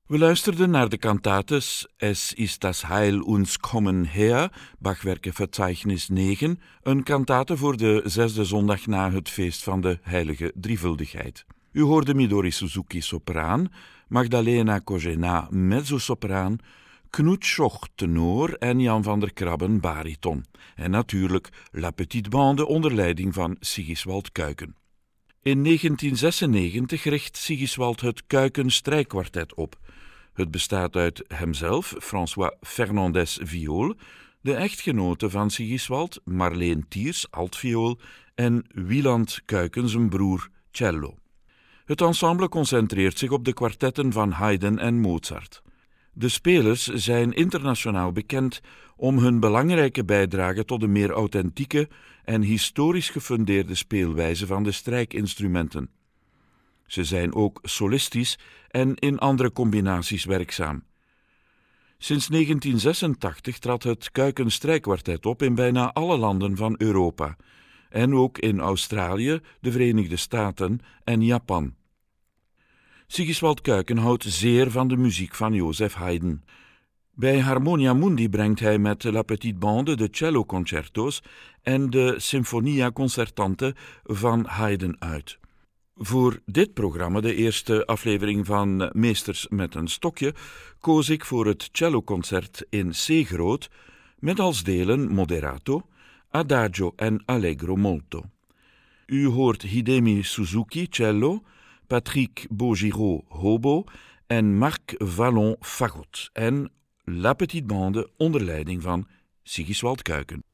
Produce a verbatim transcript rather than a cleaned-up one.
We luisterden naar de kantates Es ist das Heil uns kommen her, Bachwerkenverzeichnis negen, een kantate voor de zesde zondag na het feest van de heilige drievuldigheid. U hoorde Midori Suzuki sopraan, Magdalena Kojena mezzosopraan, Knut Schoch tenor en Jan van der Krabben bariton. En natuurlijk La Petite Bande onder leiding van Sigiswald Kuiken. In negentien zesennegentig richt Sigiswald het Kuiken Strijkkwartet op. Het bestaat uit hemzelf, François Fernandez viool, de echtgenote van Sigiswald, Marleen Thiers altviool en Wieland Kuiken zijn broer cello. Het ensemble concentreert zich op de kwartetten van Haydn en Mozart. De spelers zijn internationaal bekend om hun belangrijke bijdrage tot de meer authentieke en historisch gefundeerde speelwijze van de strijkinstrumenten. Ze zijn ook solistisch en in andere combinaties werkzaam. Sinds negentien zesentachtig trad het Kuiken Strijkkwartet op in bijna alle landen van Europa en ook in Australië, de Verenigde Staten en Japan. Sigiswald Kuiken houdt zeer van de muziek van Joseph Haydn. Bij Harmonia Mundi brengt hij met La Petite Bande de celloconcerto's en de Sinfonia Concertante van Haydn uit. Voor dit programma, de eerste aflevering van Meesters met een stokje, koos ik voor het celloconcert in C groot, met als delen moderato, adagio en allegro molto. U hoort Hidemi Suzuki cello, Patrick Beaugiraud hobo en Marc Vallon fagot en La Petite Bande onder leiding van Sigiswald Kuiken.